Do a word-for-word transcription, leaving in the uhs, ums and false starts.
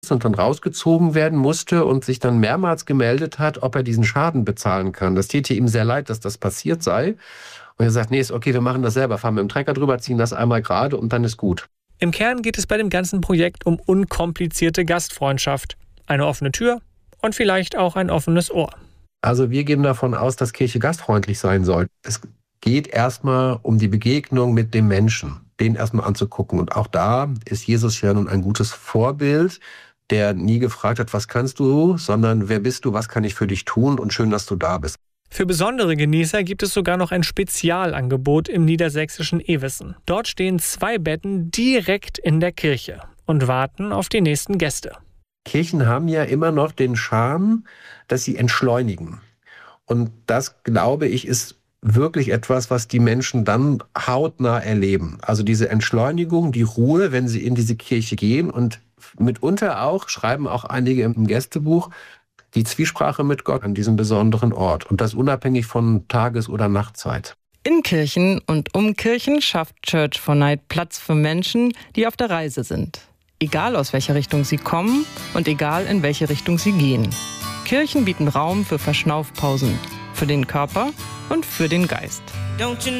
und dann rausgezogen werden musste und sich dann mehrmals gemeldet hat, ob er diesen Schaden bezahlen kann. Das täte ihm sehr leid, dass das passiert sei. Und er sagt, nee, ist okay, wir machen das selber, fahren mit dem Trecker drüber, ziehen das einmal gerade und dann ist gut. Im Kern geht es bei dem ganzen Projekt um unkomplizierte Gastfreundschaft. Eine offene Tür und vielleicht auch ein offenes Ohr. Also wir gehen davon aus, dass Kirche gastfreundlich sein soll. Es geht erstmal um die Begegnung mit dem Menschen, den erstmal anzugucken. Und auch da ist Jesus ja nun ein gutes Vorbild, der nie gefragt hat, was kannst du, sondern wer bist du, was kann ich für dich tun und schön, dass du da bist. Für besondere Genießer gibt es sogar noch ein Spezialangebot im niedersächsischen Ewissen. Dort stehen zwei Betten direkt in der Kirche und warten auf die nächsten Gäste. Kirchen haben ja immer noch den Charme, dass sie entschleunigen. Und das, glaube ich, ist wirklich etwas, was die Menschen dann hautnah erleben. Also diese Entschleunigung, die Ruhe, wenn sie in diese Kirche gehen und mitunter auch, schreiben auch einige im Gästebuch, die Zwiesprache mit Gott an diesem besonderen Ort. Und das unabhängig von Tages- oder Nachtzeit. In Kirchen und um Kirchen schafft Church for Night Platz für Menschen, die auf der Reise sind. Egal aus welcher Richtung sie kommen und egal in welche Richtung sie gehen. Kirchen bieten Raum für Verschnaufpausen, für den Körper und für den Geist.